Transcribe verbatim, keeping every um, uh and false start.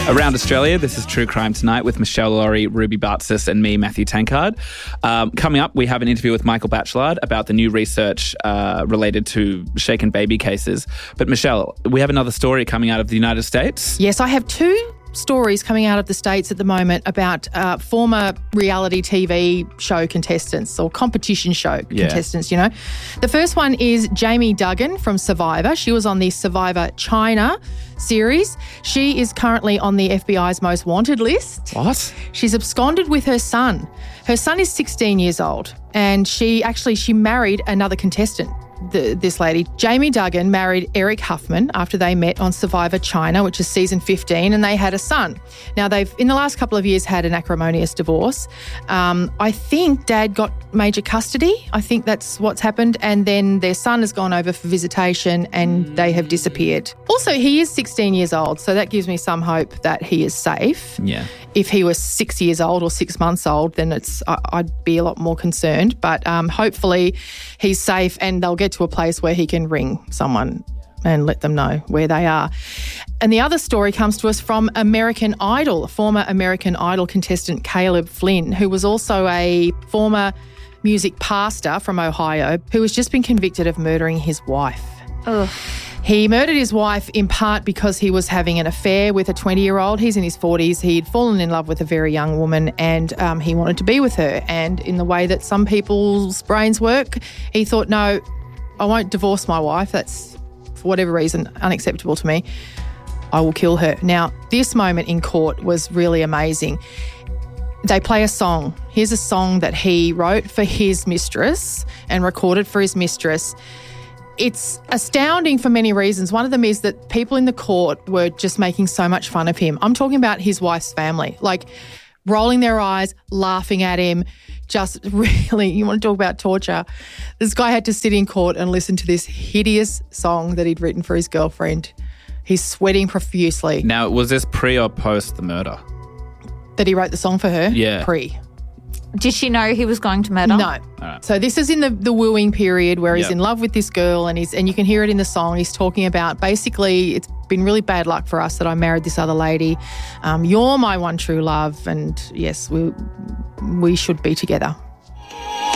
Around Australia, this is True Crime Tonight with Michelle Laurie, Ruby Bartzis and me, Matthew Tankard. Um, coming up, we have an interview with Michael Batchelard about the new research uh, related to shaken baby cases. But Michelle, we have another story coming out of the United States. Yes, I have two stories coming out of the States at the moment about uh, former reality T V show contestants or competition show Yeah. contestants, you know. The first one is Jamie Duggan from Survivor. She was on the Survivor China series. She is currently on the F B I's most wanted list. What? She's absconded with her son. Her son is sixteen years old, and she actually she married another contestant. The, this lady, Jamie Duggan, married Eric Huffman after they met on Survivor China, which is season fifteen, and they had a son. Now, they've, in the last couple of years, had an acrimonious divorce. Um, I think Dad got major custody. I think that's what's happened. And then their son has gone over for visitation and they have disappeared. Also, he is sixteen years old, so that gives me some hope that he is safe. Yeah. If he was six years old or six months old, then it's I, I'd be a lot more concerned. But um, hopefully he's safe and they'll get to a place where he can ring someone and let them know where they are. And the other story comes to us from American Idol, former American Idol contestant Caleb Flynn, who was also a former music pastor from Ohio who has just been convicted of murdering his wife. Ugh. He murdered his wife in part because he was having an affair with a twenty-year-old. He's in his forties. He'd fallen in love with a very young woman and um, he wanted to be with her. And in the way that some people's brains work, he thought, no, I won't divorce my wife. That's, for whatever reason, unacceptable to me. I will kill her. Now, this moment in court was really amazing. They play a song. Here's a song that he wrote for his mistress and recorded for his mistress. It's astounding for many reasons. One of them is that people in the court were just making so much fun of him. I'm talking about his wife's family, like rolling their eyes, laughing at him, just really, you want to talk about torture. This guy had to sit in court and listen to this hideous song that he'd written for his girlfriend. He's sweating profusely. Now, was this pre or post the murder? That he wrote the song for her? Yeah. Pre. Did she know he was going to murder? No. right. So this is in the, the wooing period where he's Yep. in love with this girl and he's and you can hear it in the song. He's talking about basically it's been really bad luck for us that I married this other lady. Um, you're my one true love and yes, we we should be together.